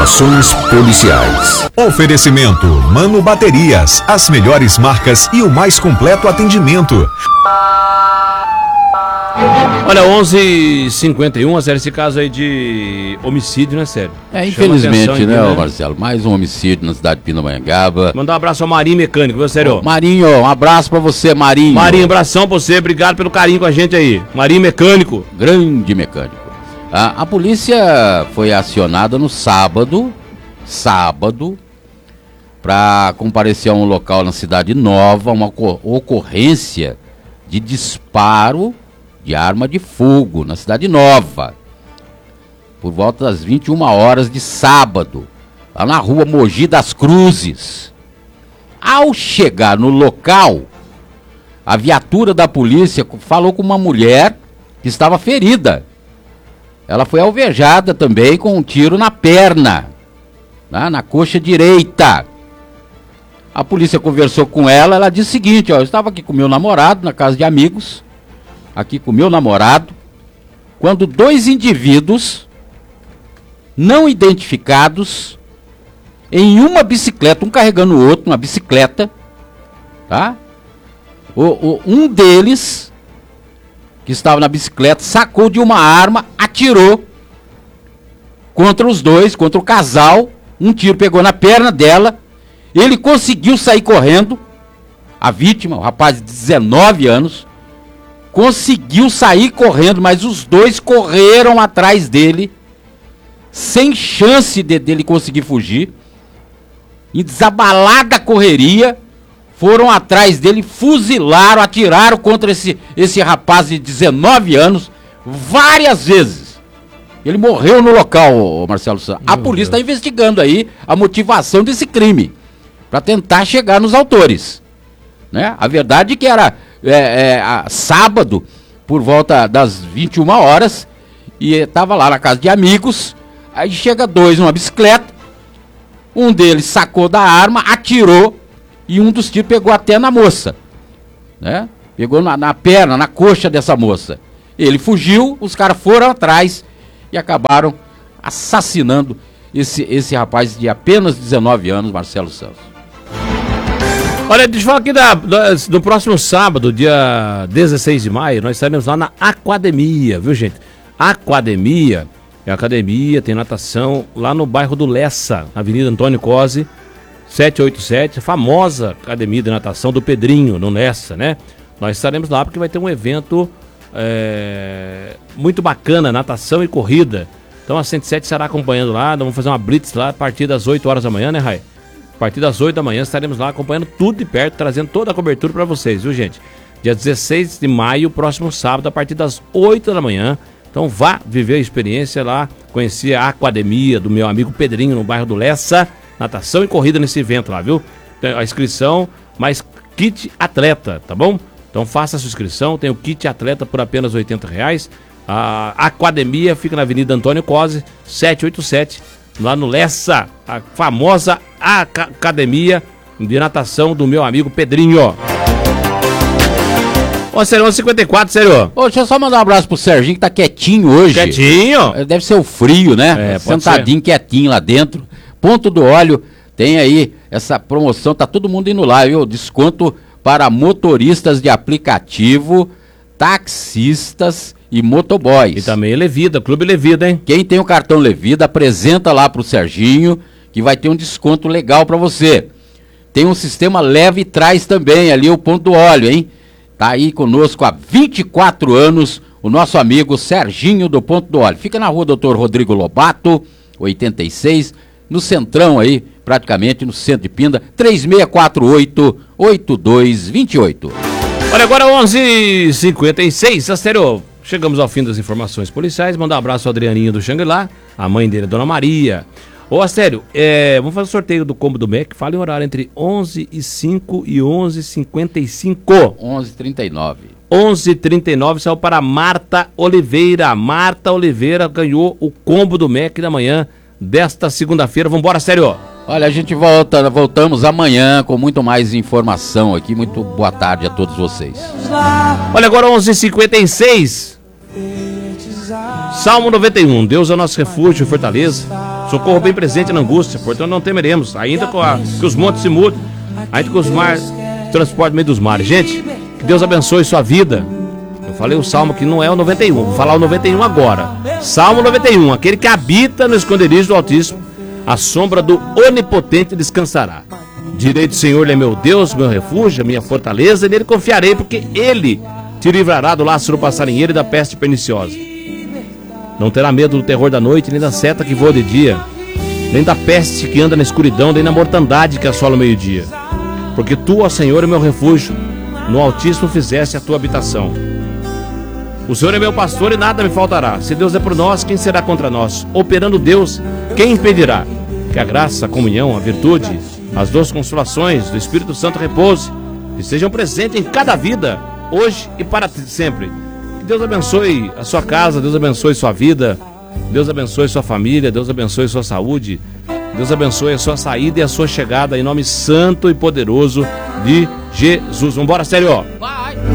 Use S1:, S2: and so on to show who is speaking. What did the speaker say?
S1: Ações policiais.
S2: Oferecimento Mano Baterias, as melhores marcas e o mais completo atendimento.
S3: Olha, 11h51, a sério, esse caso aí de homicídio, né, sério?
S4: Infelizmente, né, Marcelo? Mais um homicídio na cidade de Pindamonhangaba.
S3: Mandar um abraço ao Marinho Mecânico, viu, sério?
S4: Marinho, um abraço pra você, Marinho.
S3: Marinho, abração pra você, obrigado pelo carinho com a gente aí. Marinho Mecânico.
S4: Grande mecânico. A polícia foi acionada no sábado, para comparecer a um local na Cidade Nova, uma ocorrência de disparo de arma de fogo na Cidade Nova, por volta das 21 horas de sábado, lá na rua Mogi das Cruzes. Ao chegar no local, a viatura da polícia falou com uma mulher que estava ferida. Ela foi alvejada também com um tiro na perna, na coxa direita. A polícia conversou com ela, ela disse o seguinte, eu estava aqui com meu namorado, na casa de amigos, quando dois indivíduos não identificados, em uma bicicleta, um carregando o outro, uma bicicleta, tá? Um deles, que estava na bicicleta, sacou de uma arma, atirou contra os dois, contra o casal, um tiro pegou na perna dela, ele conseguiu sair correndo, a vítima, o rapaz de 19 anos, conseguiu sair correndo, mas os dois correram atrás dele, sem chance dele conseguir fugir, em desabalada correria, foram atrás dele, fuzilaram, atiraram contra esse rapaz de 19 anos, várias vezes. Ele morreu no local, Marcelo Santos. A polícia está investigando aí a motivação desse crime, para tentar chegar nos autores, né? A verdade é que era sábado, por volta das 21 horas, e estava lá na casa de amigos, aí chega dois numa bicicleta, um deles sacou da arma, atirou, e um dos tiros pegou até na moça, né? Pegou na perna, na coxa dessa moça. Ele fugiu, os caras foram atrás e acabaram assassinando esse rapaz de apenas 19 anos, Marcelo Santos.
S3: Olha, deixa eu falar aqui do próximo sábado, dia 16 de maio, nós estaremos lá na Aquademia, viu, gente? Aquademia, tem natação lá no bairro do Lessa, na Avenida Antônio Cosi, 787, a famosa academia de natação do Pedrinho, no Lessa, né? Nós estaremos lá porque vai ter um evento muito bacana, natação e corrida. Então a 107 estará acompanhando lá, nós vamos fazer uma blitz lá a partir das 8 horas da manhã, né, Rai? A partir das 8 da manhã estaremos lá acompanhando tudo de perto, trazendo toda a cobertura para vocês, viu, gente? Dia 16 de maio, próximo sábado, a partir das 8 da manhã. Então vá viver a experiência lá, conhecer a Aquademia do meu amigo Pedrinho, no bairro do Lessa, natação e corrida nesse evento lá, viu? Tem a inscrição, mais kit atleta, tá bom? Então faça a sua inscrição, tem o kit atleta por apenas R$80. A Aquademia fica na Avenida Antônio Cosi, 787, lá no Lessa, a famosa Academia de natação do meu amigo Pedrinho. Ô, Sério, 11h54, Sério.
S4: Ô, deixa eu só mandar um abraço pro Serginho, que tá quietinho hoje.
S3: Quietinho?
S4: Deve ser o frio, né? Sentadinho, quietinho lá dentro. Ponto do Óleo, tem aí essa promoção, tá todo mundo indo lá, viu? Desconto para motoristas de aplicativo, taxistas e motoboys.
S3: E também Levida, Clube Levida, hein?
S4: Quem tem o cartão Levida, apresenta lá pro Serginho, que vai ter um desconto legal para você. Tem um sistema leve e traz também ali o Ponto do Óleo, hein? Tá aí conosco há 24 anos o nosso amigo Serginho do Ponto do Óleo. Fica na rua Dr. Rodrigo Lobato, 86, no centrão aí, praticamente no centro de Pinda, 3648-8228.
S3: Olha, agora 11h56, Astério, chegamos ao fim das informações policiais. Mandar um abraço ao Adrianinho do Xangri-Lá, a mãe dele, a Dona Maria. Ô, Astério, vamos fazer o sorteio do combo do MEC. Fala em horário entre 11h05 e 11h55.
S4: 11h39.
S3: 11h39, saiu para Marta Oliveira. Marta Oliveira ganhou o combo do MEC da manhã desta segunda-feira. Vambora, Astério.
S4: Olha, a gente voltamos amanhã com muito mais informação aqui. Muito boa tarde a todos vocês.
S3: Olha, agora 11h56. Salmo 91, Deus é o nosso refúgio e fortaleza, Socorro bem presente na angústia, portanto não temeremos, ainda que os montes se mudem, ainda que os mares se transportem no meio dos mares. Gente, que Deus abençoe sua vida. Eu falei o salmo que não é o 91, vou falar o 91 agora. Salmo 91, aquele que habita no esconderijo do Altíssimo, a sombra do Onipotente descansará. Direi do Senhor, Ele é meu Deus, meu refúgio, minha fortaleza, e nele confiarei, porque Ele te livrará do laço do passarinheiro e da peste perniciosa. Não terá medo do terror da noite, nem da seta que voa de dia, nem da peste que anda na escuridão, nem da mortandade que assola o meio-dia. Porque tu, ó Senhor, é meu refúgio, no Altíssimo fizeste a tua habitação. O Senhor é meu pastor e nada me faltará. Se Deus é por nós, quem será contra nós? Operando Deus, quem impedirá? Que a graça, a comunhão, a virtude, as doces consolações do Espírito Santo repouse e sejam presentes em cada vida, hoje e para sempre. Que Deus abençoe a sua casa, Deus abençoe sua vida, Deus abençoe sua família, Deus abençoe sua saúde, Deus abençoe a sua saída e a sua chegada, em nome santo e poderoso de Jesus. Vambora, sério, ó.